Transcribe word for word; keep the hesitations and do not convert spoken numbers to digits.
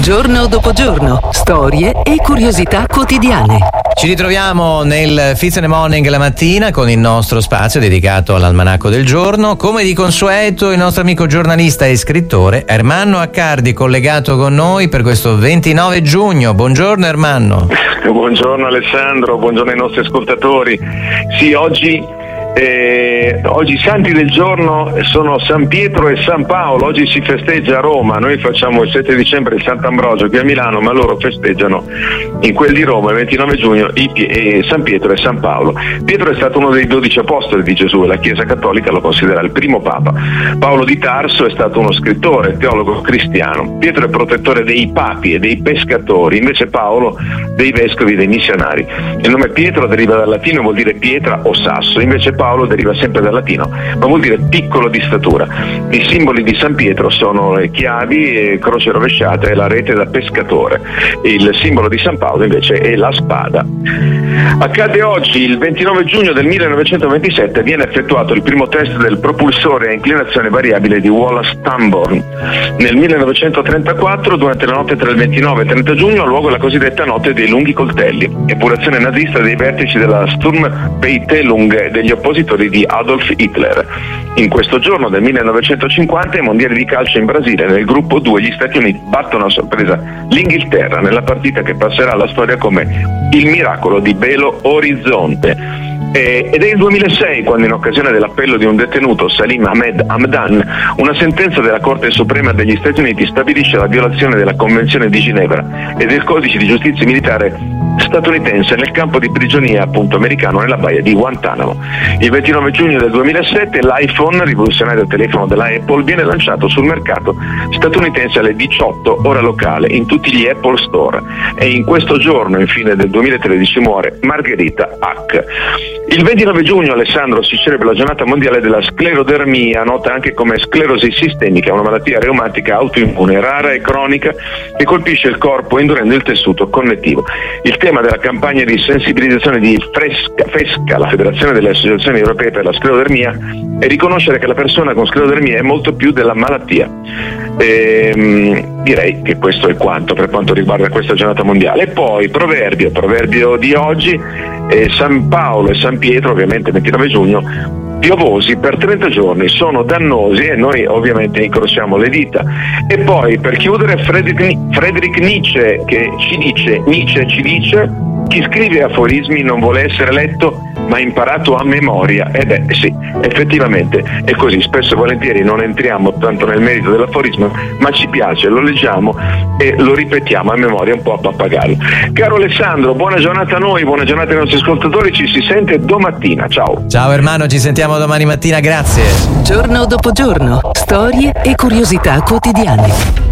Giorno dopo giorno, storie e curiosità quotidiane. Ci ritroviamo nel Fizz and the Morning la mattina con il nostro spazio dedicato all'almanacco del giorno. Come di consueto, il nostro amico giornalista e scrittore Ermanno Accardi collegato con noi per questo ventinove giugno. Buongiorno Ermanno. Buongiorno Alessandro, buongiorno ai nostri ascoltatori. Sì, oggi Eh, oggi i santi del giorno sono San Pietro e San Paolo. Oggi si festeggia a Roma, noi facciamo il sette dicembre il Sant'Ambrogio qui a Milano, ma loro festeggiano in quel di Roma il ventinove giugno i, eh, San Pietro e San Paolo. Pietro è stato uno dei dodici apostoli di Gesù e la Chiesa Cattolica lo considera il primo Papa. Paolo di Tarso è stato uno scrittore, teologo cristiano. Pietro è protettore dei papi e dei pescatori, invece Paolo dei vescovi e dei missionari. Il nome Pietro deriva dal latino e vuol dire pietra o sasso, invece Paolo deriva sempre dal latino, ma vuol dire piccolo di statura. I simboli di San Pietro sono le chiavi, croce rovesciata e la rete da pescatore. Il simbolo di San Paolo invece è la spada. Accade oggi, il ventinove giugno del millenovecentoventisette, viene effettuato il primo test del propulsore a inclinazione variabile di Wallace-Tamborn. Nel millenovecentotrentaquattro, durante la notte tra il ventinove e il trenta giugno, ha luogo la cosiddetta notte dei lunghi coltelli, epurazione nazista dei vertici della Sturmpeitelung degli oppositori di Adolf Hitler. In questo giorno del millenovecentocinquanta, ai mondiali di calcio in Brasile, nel gruppo due gli Stati Uniti battono a sorpresa l'Inghilterra nella partita che passerà alla storia come il miracolo di Belo Horizonte. Eh, ed è il duemilasei quando, in occasione dell'appello di un detenuto, Salim Ahmed Hamdan, una sentenza della Corte Suprema degli Stati Uniti stabilisce la violazione della Convenzione di Ginevra e del codice di giustizia militare statunitense nel campo di prigionia appunto americano nella baia di Guantanamo. Il ventinove giugno del duemilasette l'iPhone, rivoluzionario telefono della Apple, viene lanciato sul mercato statunitense alle diciotto ora locale in tutti gli Apple Store, e in questo giorno infine del duemilatredici muore Margherita Hack. Il ventinove giugno, Alessandro, si celebra la giornata mondiale della sclerodermia, nota anche come sclerosi sistemica, una malattia reumatica autoimmune rara e cronica che colpisce il corpo indurendo il tessuto connettivo. Il tema della campagna di sensibilizzazione di Fresca, FESCA, la Federazione delle Associazioni Europee per la Sclerodermia, è riconoscere che la persona con sclerodermia è molto più della malattia. Ehm, direi che questo è quanto per quanto riguarda questa giornata mondiale. E poi proverbio, proverbio di oggi, eh, San Paolo e San Pietro, ovviamente ventinove giugno, piovosi per trenta giorni, sono dannosi, e noi ovviamente incrociamo le dita. E poi per chiudere Friedrich, Friedrich Nietzsche che ci dice, Nietzsche ci dice: chi scrive aforismi non vuole essere letto ma imparato a memoria. Ed è sì, effettivamente è così, spesso e volentieri non entriamo tanto nel merito dell'aforismo, ma ci piace, lo leggiamo e lo ripetiamo a memoria, un po' a pappagallo. Caro Alessandro, buona giornata a noi, buona giornata ai nostri ascoltatori, ci si sente domattina, ciao. Ciao Ermanno, ci sentiamo domani mattina, grazie. Giorno dopo giorno, storie e curiosità quotidiane.